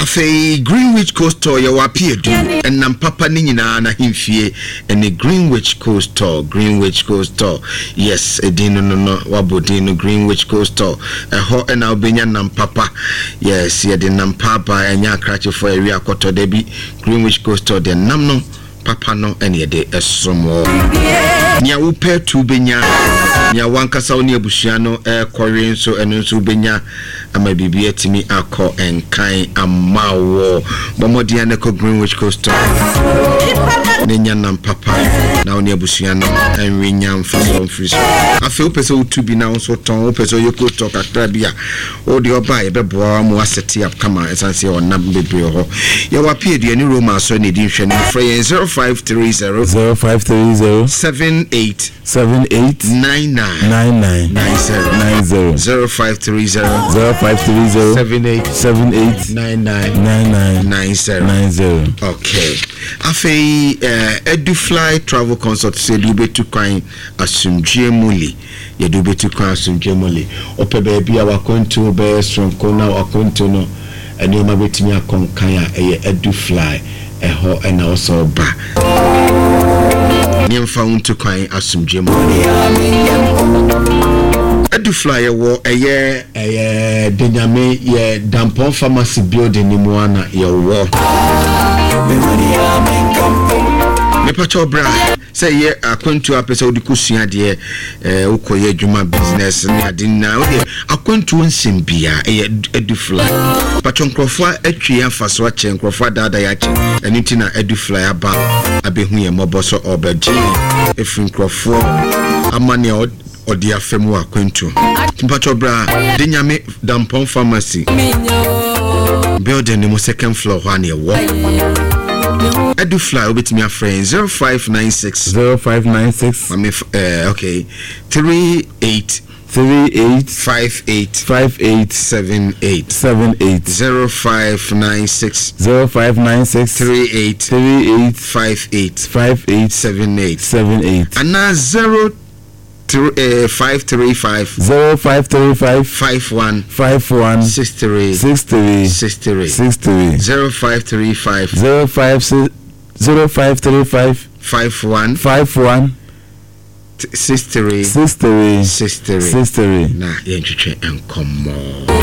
Afei Greenwich Coastal ya wapiedu enam papa ni nyina na himfie ene Greenwich Coastal yes edino no wabodino Greenwich Coastal ho ena obenya nam papa yes ye de nam papa enya krache for area akoto de bi Greenwich Coastal de nam no papa no ene de esomo nya wupe tu benya nya wankasa oni abusua no kɔre nso eno nso benya ama bibi etimi akɔ enkan amawo bomodia ne ko Greenwich Coastal nenya nam papa na oni abusua no enwenya mfaso mfriso afi opese utu bi na nso ton opese yeko to kakra bia o de oba ye beboa mu aseti up kama esanse o nam bebre ho ye wapi eduani Roma so ne di hwe ne frɛ 0530 78 99 0530 78 99 okay afei Edufly travel consult say do betu kwan asumdwe muli ye do betu kwan asumdwe muli opebe bia wakonto be sonko na wakonto no eni ma betimi akonkan a eye Edufly eho ena oso ba nyemfa unto kwan asumdwe muli Edufly wo eye denyame ye Dampon Pharmacy building ni mu ana ye wo mepacho bra say ye akwantu apese odi kusua de ukoye adwuma business ni adina odi akwantu nsembia Edufly pacho nkrofo atwi afaso a che nkrofo dada ya che eniti na Edufly aba abehu ye moboso obeji efri nkrofo amane odi afemu akwantu mepacho bra denyame Dampon Pharmacy building ni mo second floor one ye wo Edufly obetimi a friend 0596 okay 38 58 78 0596 38 58 78 and now 535 51 63 0535 51 63 na yenchwe enkomo